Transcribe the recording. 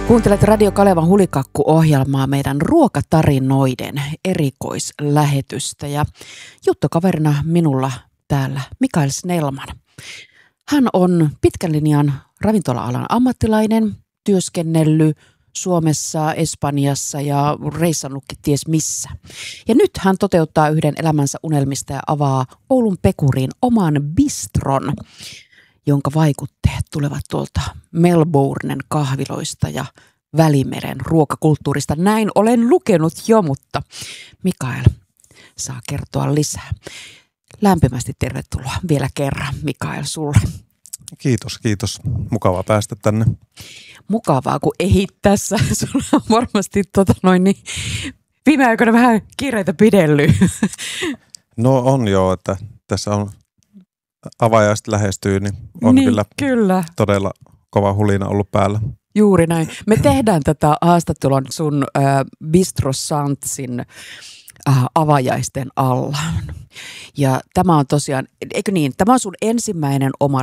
Kuuntelet Radio Kalevan Hulikakku-ohjelmaa, meidän ruokatarinoiden erikoislähetystä ja juttukaverina minulla täällä Mikael Snellman. Hän on pitkän linjan ravintola-alan ammattilainen, työskennellyt Suomessa, Espanjassa ja reissannutkin ties missä. Ja nyt hän toteuttaa yhden elämänsä unelmista ja avaa Oulun Pekuriin oman bistron, jonka vaikutteet tulevat tuolta Melbournen kahviloista ja Välimeren ruokakulttuurista. Näin olen lukenut jo, mutta Mikael saa kertoa lisää. Lämpimästi tervetuloa vielä kerran, Mikael, sulle. Kiitos. Mukavaa päästä tänne. Mukavaa, kun ehit tässä. Sulla on varmasti viime aikoina vähän kiireitä pidellyt. No on joo, että tässä on avajaiset lähestyy, niin on kyllä todella kova hulina ollut päällä. Juuri näin. Me tehdään tätä haastattelua sun Bistro Santsin avajaisten alla. Ja tämä on tosiaan, eikö niin, tämä on sun ensimmäinen oma